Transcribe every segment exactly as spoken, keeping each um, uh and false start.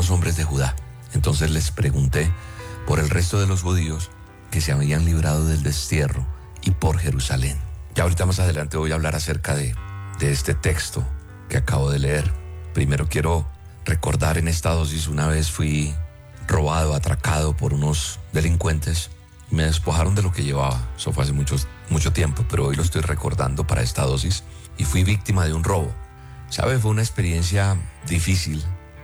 unos hombres de Judá. Entonces les pregunté por el resto de los judíos que se habían librado del destierro y por Jerusalén. Ya ahorita más adelante voy a hablar acerca de, de este texto que acabo de leer. Primero quiero recordar en esta dosis, una vez fui robado, atracado por unos delincuentes. Me despojaron de lo que llevaba. Eso fue hace mucho, mucho tiempo, pero hoy lo estoy recordando para esta dosis. Y fui víctima de un robo. ¿Sabe? Fue una experiencia difícil.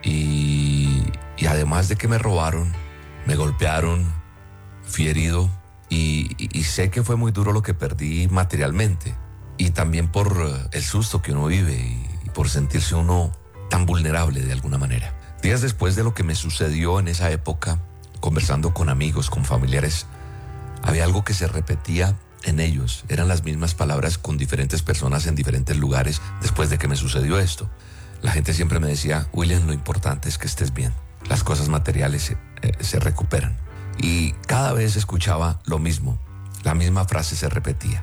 Y, y además de que me robaron, me golpearon, fui herido. Y, y, y sé que fue muy duro lo que perdí materialmente. Y también por el susto que uno vive y, y por sentirse uno tan vulnerable de alguna manera. Días después de lo que me sucedió en esa época, conversando con amigos, con familiares, había algo que se repetía en ellos. Eran las mismas palabras con diferentes personas en diferentes lugares después de que me sucedió esto. La gente siempre me decía: William, lo importante es que estés bien. Las cosas materiales se, eh, se recuperan. Y cada vez escuchaba lo mismo. La misma frase se repetía.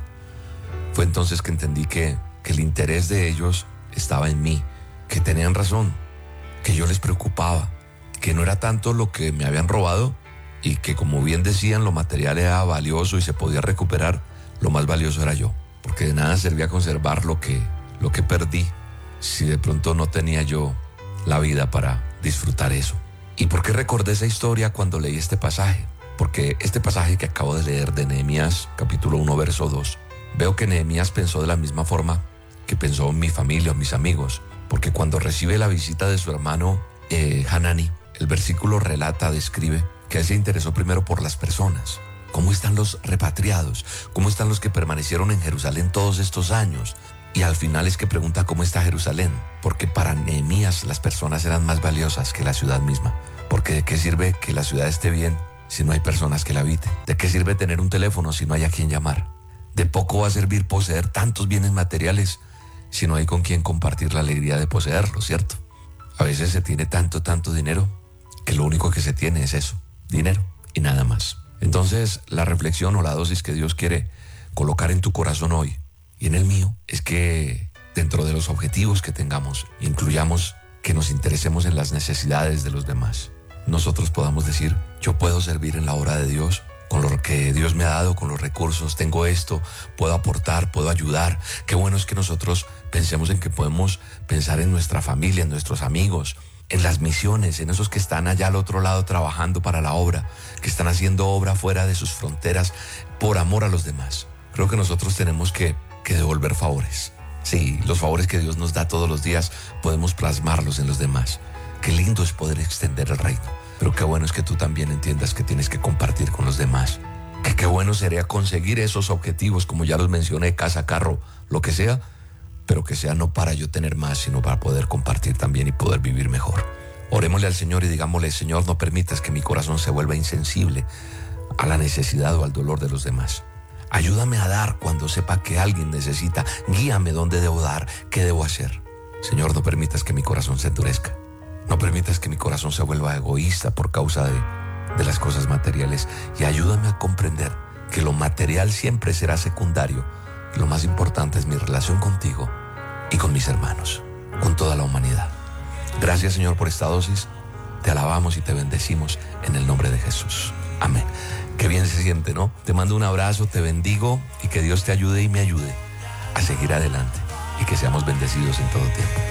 Fue entonces que entendí que, que el interés de ellos estaba en mí, que tenían razón, que yo les preocupaba, que no era tanto lo que me habían robado y que, como bien decían, lo material era valioso y se podía recuperar. Lo más valioso era yo, porque de nada servía conservar lo que, lo que perdí si de pronto no tenía yo la vida para disfrutar eso. ¿Y por qué recordé esa historia cuando leí este pasaje? Porque este pasaje que acabo de leer de Nehemías, capítulo uno, verso dos, veo que Nehemías pensó de la misma forma que pensó mi familia o mis amigos, porque cuando recibe la visita de su hermano eh, Hanani, el versículo relata, describe que él se interesó primero por las personas. ¿Cómo están los repatriados? ¿Cómo están los que permanecieron en Jerusalén todos estos años? Y al final es que pregunta cómo está Jerusalén, porque para Nehemías las personas eran más valiosas que la ciudad misma. Porque ¿de qué sirve que la ciudad esté bien si no hay personas que la habiten? ¿De qué sirve tener un teléfono si no hay a quien llamar? De poco va a servir poseer tantos bienes materiales si no hay con quien compartir la alegría de poseerlos, ¿cierto? A veces se tiene tanto, tanto dinero que lo único que se tiene es eso, dinero y nada más. Entonces, la reflexión o la dosis que Dios quiere colocar en tu corazón hoy y en el mío es que dentro de los objetivos que tengamos, incluyamos que nos interesemos en las necesidades de los demás. Nosotros podamos decir: yo puedo servir en la obra de Dios con lo que Dios me ha dado, con los recursos, tengo esto, puedo aportar, puedo ayudar. Qué bueno es que nosotros pensemos en que podemos pensar en nuestra familia, en nuestros amigos, en las misiones, en esos que están allá al otro lado trabajando para la obra, que están haciendo obra fuera de sus fronteras por amor a los demás. Creo que nosotros tenemos que, que devolver favores. Sí, los favores que Dios nos da todos los días podemos plasmarlos en los demás. Qué lindo es poder extender el reino. Pero qué bueno es que tú también entiendas que tienes que compartir con los demás. Que qué bueno sería conseguir esos objetivos, como ya los mencioné, casa, carro, lo que sea, pero que sea no para yo tener más, sino para poder compartir también y poder vivir mejor. Orémosle al Señor y digámosle: Señor, no permitas que mi corazón se vuelva insensible a la necesidad o al dolor de los demás. Ayúdame a dar cuando sepa que alguien necesita. Guíame dónde debo dar, qué debo hacer. Señor, no permitas que mi corazón se endurezca. No permitas que mi corazón se vuelva egoísta por causa de, de las cosas materiales. Y ayúdame a comprender que lo material siempre será secundario. Lo más importante es mi relación contigo y con mis hermanos, con toda la humanidad. Gracias, Señor, por esta dosis. Te alabamos y te bendecimos en el nombre de Jesús. Amén. Qué bien se siente, ¿no? Te mando un abrazo, te bendigo y que Dios te ayude y me ayude a seguir adelante y que seamos bendecidos en todo tiempo.